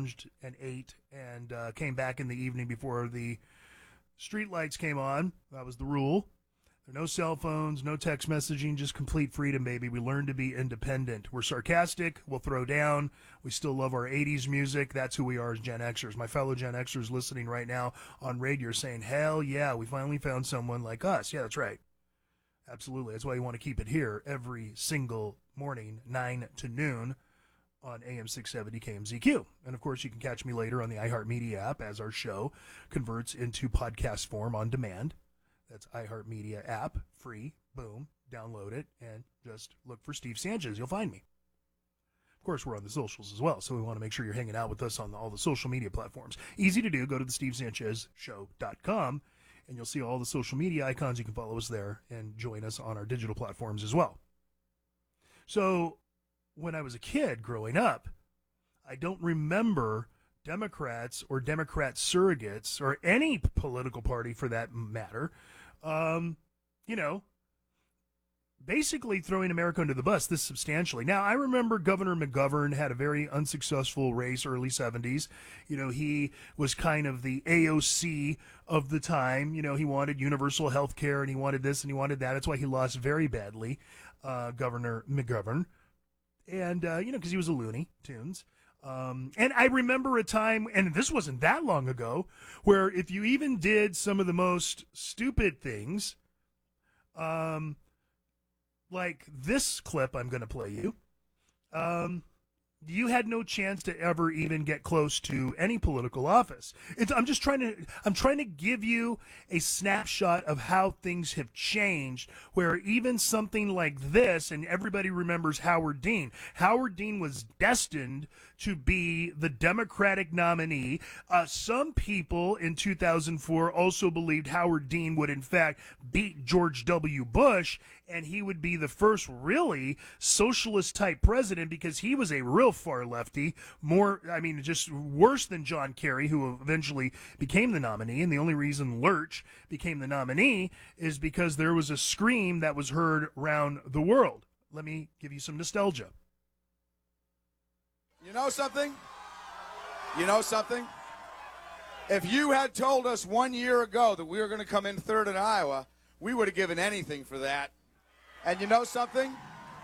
lounged and ate and came back in the evening before the street lights came on. That was the rule. There are no cell phones, no text messaging, just complete freedom, baby. We learned to be independent. We're sarcastic. We'll throw down. We still love our 80s music. That's who we are as Gen Xers. My fellow Gen Xers listening right now on radio are saying, hell yeah, we finally found someone like us. Yeah, that's right. Absolutely. That's why you want to keep it here every single morning, 9 to noon on AM 670 KMZQ. And, of course, you can catch me later on the iHeartMedia app as our show converts into podcast form on demand. That's iHeartMedia app, free, boom, download it, and just look for Steve Sanchez. You'll find me. Of course, we're on the socials as well, so we want to make sure you're hanging out with us on all the social media platforms. Easy to do. Go to the SteveSanchezShow.com, and you'll see all the social media icons. You can follow us there and join us on our digital platforms as well. So when I was a kid growing up, I don't remember Democrats or Democrat surrogates or any political party for that matter, basically throwing America under the bus this substantially. Now, I remember Governor McGovern had a very unsuccessful race, early 70s. He was kind of the AOC of the time. He wanted universal health care, and he wanted this and he wanted that. That's why he lost very badly, Governor McGovern. And, because he was a Looney Tunes. And I remember a time, and this wasn't that long ago, where if you even did some of the most stupid things, like this clip I'm going to play you, you had no chance to ever even get close to any political office. I'm trying to give you a snapshot of how things have changed, where even something like this, and everybody remembers Howard Dean. Howard Dean was destined to be the Democratic nominee. Some people in 2004 also believed Howard Dean would in fact beat George W. Bush, and he would be the first really socialist type president, because he was a real far lefty, just worse than John Kerry, who eventually became the nominee. And the only reason Lurch became the nominee is because there was a scream that was heard around the world. Let me give you some nostalgia. You know something? If you had told us 1 year ago that we were going to come in third in Iowa, we would have given anything for that. And you know something?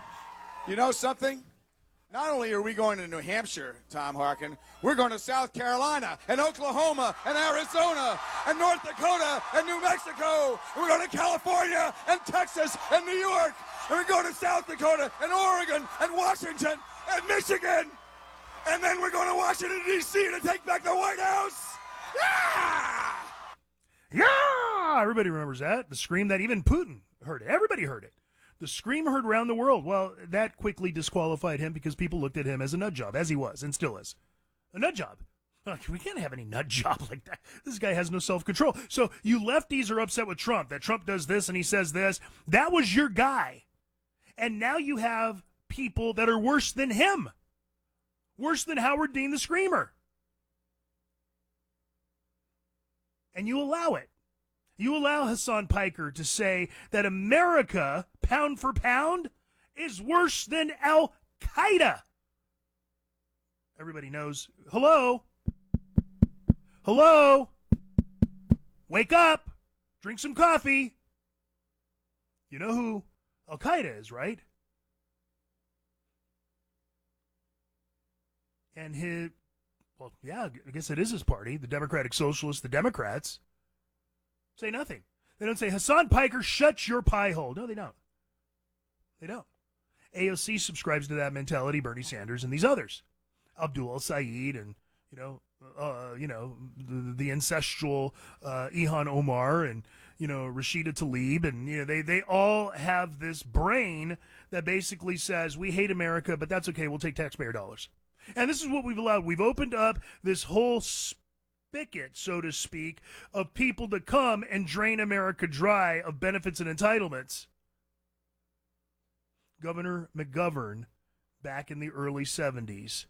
Not only are we going to New Hampshire, Tom Harkin, we're going to South Carolina and Oklahoma and Arizona and North Dakota and New Mexico. And we're going to California and Texas and New York. And we're going to South Dakota and Oregon and Washington and Michigan. And then we're going to Washington, D.C. to take back the White House. Yeah! Yeah! Everybody remembers that. The scream that even Putin heard it. Everybody heard it. The scream heard around the world. Well, that quickly disqualified him because people looked at him as a nut job, as he was and still is. A nut job. We can't have any nut job like that. This guy has no self-control. So you lefties are upset with Trump, that Trump does this and he says this. That was your guy. And now you have people that are worse than him. Worse than Howard Dean the Screamer. And you allow it. You allow Hassan Piker to say that America, pound for pound, is worse than Al-Qaeda. Everybody knows. Hello? Wake up. Drink some coffee. You know who Al-Qaeda is, right? And I guess it is his party, the Democratic Socialists, the Democrats, say nothing. They don't say, Hassan Piker, shut your pie hole. No, they don't. AOC subscribes to that mentality, Bernie Sanders and these others. Abdul El-Sayed and, the ancestral Ilhan Omar and, Rashida Tlaib. And, they all have this brain that basically says, we hate America, but that's okay. We'll take taxpayer dollars. And this is what we've allowed. We've opened up this whole spigot, so to speak, of people to come and drain America dry of benefits and entitlements. Governor McGovern, back in the early 70s,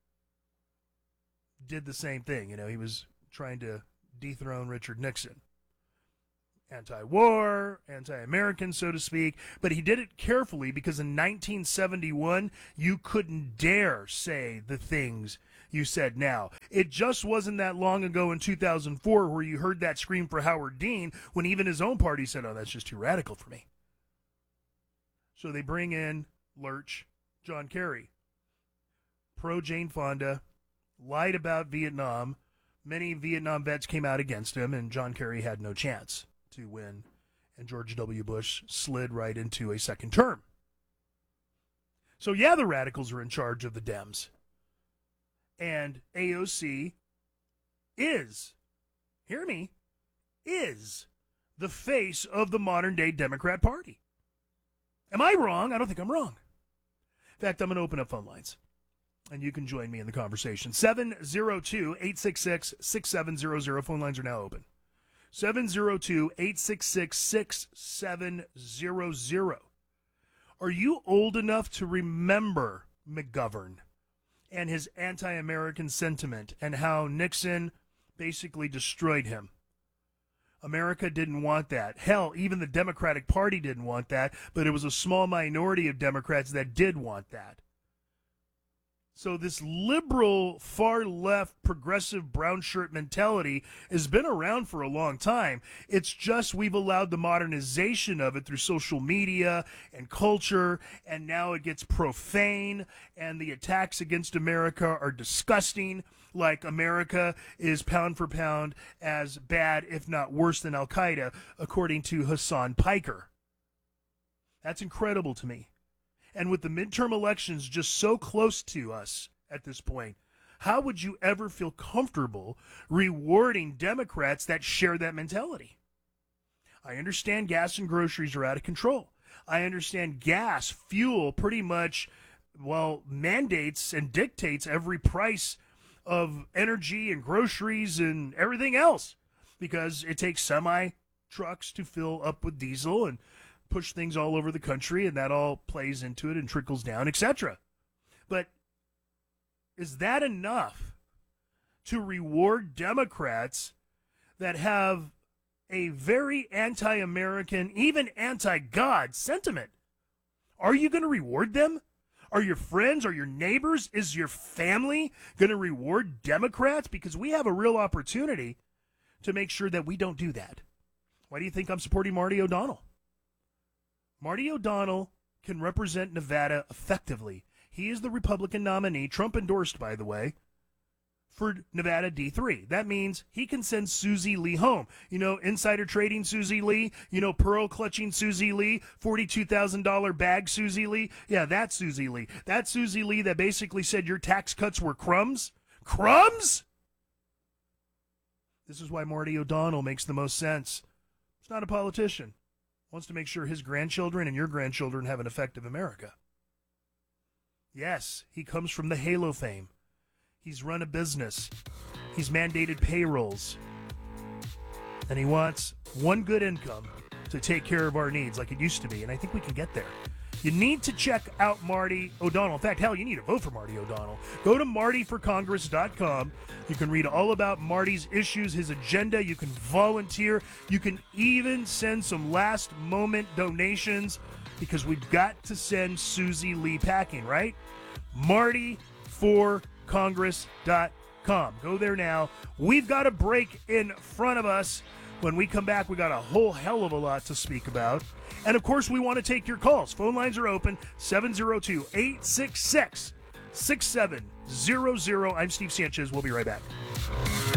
did the same thing. He was trying to dethrone Richard Nixon. Anti-war, anti-American, so to speak. But he did it carefully because in 1971, you couldn't dare say the things you said now. It just wasn't that long ago in 2004 where you heard that scream for Howard Dean when even his own party said, oh, that's just too radical for me. So they bring in Lurch, John Kerry, pro-Jane Fonda, lied about Vietnam. Many Vietnam vets came out against him, and John Kerry had no chance to win. And George W. Bush slid right into a second term. So, yeah, the radicals are in charge of the Dems. And AOC is, hear me, is the face of the modern-day Democrat Party. Am I wrong? I don't think I'm wrong. In fact, I'm going to open up phone lines, and you can join me in the conversation. 702-866-6700. Phone lines are now open. 702-866-6700. Are you old enough to remember McGovern and his anti-American sentiment and how Nixon basically destroyed him? America didn't want that. Hell, even the Democratic Party didn't want that, but it was a small minority of Democrats that did want that. So this liberal, far-left, progressive brown shirt mentality has been around for a long time. It's just we've allowed the modernization of it through social media and culture, and now it gets profane, and the attacks against America are disgusting, like America is pound for pound as bad, if not worse than Al-Qaeda, according to Hassan Piker. That's incredible to me. And with the midterm elections just so close to us at this point, how would you ever feel comfortable rewarding Democrats that share that mentality? I understand gas and groceries are out of control. I understand gas, fuel, pretty much, mandates and dictates every price of energy and groceries and everything else because it takes semi-trucks to fill up with diesel and push things all over the country, and that all plays into it and trickles down, etc. But is that enough to reward Democrats that have a very anti-American, even anti-God sentiment? Are you going to reward them? Are your friends, are your neighbors, is your family going to reward Democrats? Because we have a real opportunity to make sure that we don't do that. Why do you think I'm supporting Marty O'Donnell? Marty O'Donnell can represent Nevada effectively. He is the Republican nominee, Trump endorsed, by the way, for Nevada D3. That means he can send Susie Lee home. You know, insider trading Susie Lee, pearl clutching Susie Lee, $42,000 bag Susie Lee. Yeah, that's Susie Lee. That's Susie Lee that basically said your tax cuts were crumbs. Crumbs? This is why Marty O'Donnell makes the most sense. He's not a politician. Wants to make sure his grandchildren and your grandchildren have an effective America. Yes, he comes from the Halo fame. He's run a business. He's mandated payrolls. And he wants one good income to take care of our needs like it used to be, and I think we can get there. You need to check out Marty O'Donnell. In fact, hell, you need to vote for Marty O'Donnell. Go to martyforcongress.com. You can read all about Marty's issues, his agenda. You can volunteer. You can even send some last-moment donations because we've got to send Susie Lee packing, right? martyforcongress.com. Go there now. We've got a break in front of us. When we come back, we got a whole hell of a lot to speak about. And, of course, we want to take your calls. Phone lines are open, 702-866-6700. I'm Steve Sanchez. We'll be right back.